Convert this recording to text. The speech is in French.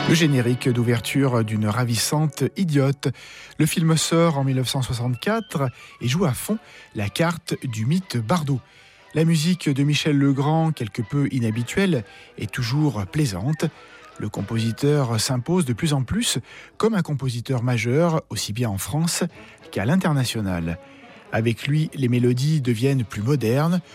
Le générique d'ouverture d'une ravissante idiote. Le film sort en 1964 et joue à fond la carte du mythe Bardot. La musique de Michel Legrand, quelque peu inhabituelle, est toujours plaisante. Le compositeur s'impose de plus en plus comme un compositeur majeur, aussi bien en France qu'à l'international. Avec lui, les mélodies deviennent plus modernes,